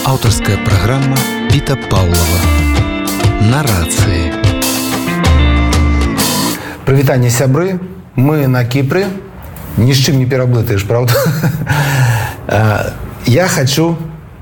Аўтарская праграма Піта Паўлава. Нарацыі. Прывітанне, сябры. Мы на Кіпры. Ні з чым не пераблытаеш, правда? Я хочу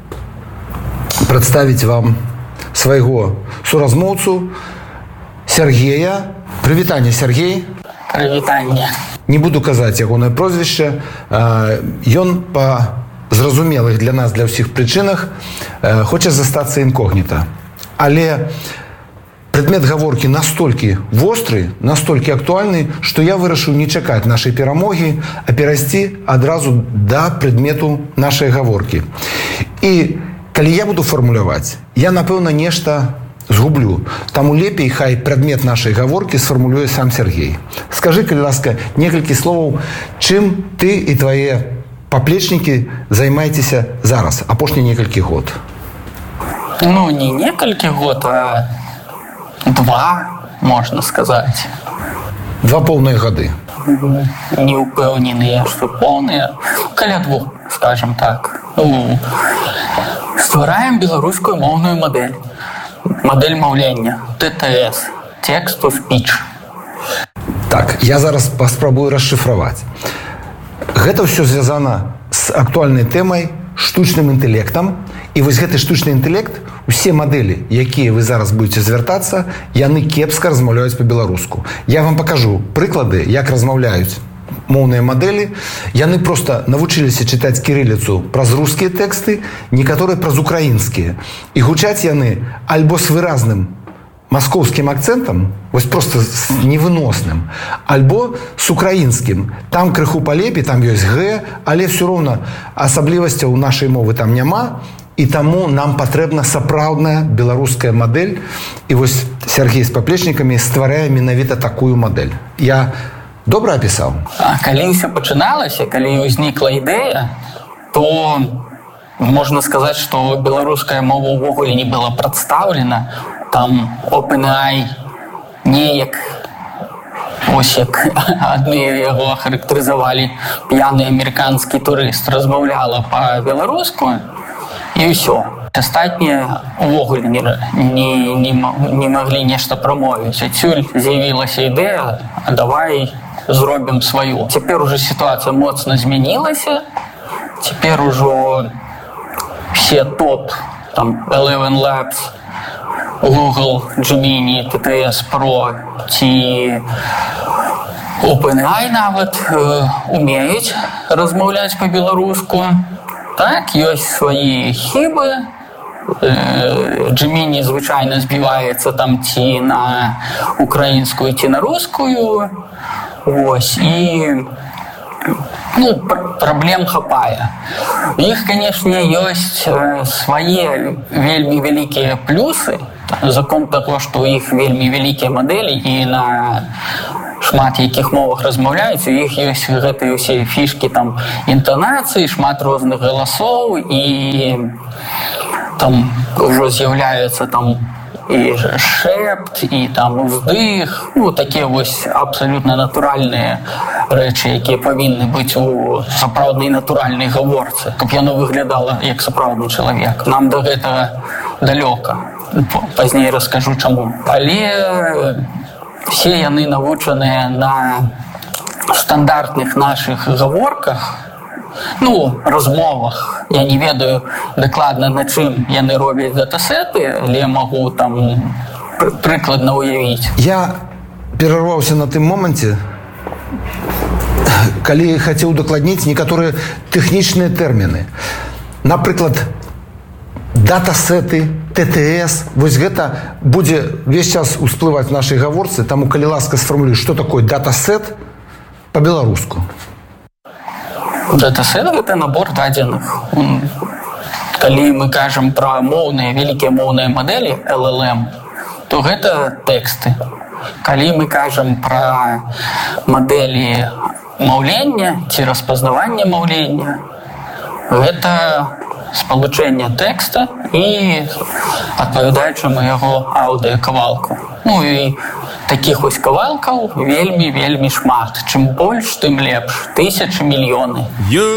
представить вам свайго суразмоўцу Сергея. Прывітанне, Сергей. Прывітанне. Не буду казаць ягонае прозвішча. Ён па зразумелых для нас, для ўсіх прычынах хоча застацца інкогніта. Але предмет гаворкі настолькі востры, настолькі актуальны, што я вырашыў не чакаць нашай перамогі, а перайсці адразу да предмету нашай гаворкі. І калі я буду фармуляваць, я, напэўна, нешта згублю. Таму лепей хай предмет нашай гаворкі сфармулюе сам Сергей. Скажы, калі ласка, некалькі словаў, чым ты і твае паплечнікі займаецеся зараз, апошні некалькі год? Ну, не некалькі год, а 2, можна сказаць. 2 поўныя гады. Не ўпэўненыя, што поўныя. Каля 2, скажем так. Ствараем беларускую моўную мадэль. Мадэль маўлення. ТТС. Text-to-speech. Так, я зараз паспрабую расшыфраваць. Гэта ўсё звязана з актуальнай тэмай штучным інтэлектам. І вось гэты штучны інтэлект, усе мадэлі, якія вы зараз будете звяртацца, яны кепска размаўляюць па-беларуску. Я вам пакажу прыклады, як размаўляюць моўныя мадэлі. Яны проста навучыліся чытаць кірыліцу праз рускія тэксты, некаторыя праз украінскія. І гучаць яны альбо з выразным маскоўскім акцэнтам, вось проста з невыносным, альбо з украінскім. Там крыху палепей, там ёсць г, але ўсё роўна асаблівасцяў нашай мовы там няма, і таму нам патрэбна сапраўдная беларуская мадэль. І вось Сергей з паплечнікамі стварае менавіта такую мадэль. Я добра апісаў? Калі ўсё пачыналася, калі ўзнікла ідэя, то можна сказаць, што беларуская мова ўвогуле не была прадстаўлена. Там OpenAI неяк, ось як адны яго ахарактарызавалі, п'яны амерыканскі турыст, размаўляла па-беларуску, і ўсё. Астатнія ўвогуле не маглі нешта прамовіць. Адсюль з'явілася ідэя, а давай зробім сваю. Цяпер ужо сітуацыя моцна змянілася. Цяпер ужо все топ, там, Eleven Labs, Google, Gemini, TTS Pro ці OpenAI нават умеюць размаўляць па-беларуску. Так, ёсць свае хібы. Gemini звычайна збіваецца там ці на украінскую, ці на рускую. Вось, і праблем хапае. У іх, канешне, ёсць свае вельмі вялікія плюсы, за конт таго, што ў іх вельмі вялікія мадэлі і на шмат якіх мовах размаўляюць, у іх ёсць гэтыя ўсе фішкі там інтанацыі, шмат розных галасоў, і там ўжо з'яўляецца там і шэпт, і там уздых, такія вось абсалютна натуральныя рэчы, якія павінны быць у сапраўднай натуральнай гаворцы, каб яно выглядала як сапраўдны чалавек. Нам да гэтага далёка. Пазней раскажу чаму. Але все яны навучаныя на стандартных нашых гаворках, размовах. Я не ведаю дакладна, на чым яны робяць датасеты, але магу там прыкладна ўявіць. Я перарваўся на тым моманце, калі хацеў дакладніць некаторыя тэхнічныя тэрміны. Напрыклад, датасеты, ТТС, вось гэта будзе ўвесь час усплываць в нашай гаворцы, таму, калі ласка, сфармулюй, што такое датасет па-беларуску. Датасет – гэта набор дадзеных. Калі мы кажам пра моўныя, вялікія моўныя мадэлі, LLM, то гэта тэксты. Калі мы кажам пра мадэлі маўлення ці распазнавання маўлення, гэта спалучэнне тэкста і адпавядаючаму яго аўдыёкавалку. І такіх вось кавалкаў вельмі шмат. Чым больш, тым лепш. Тысячы, мільёны.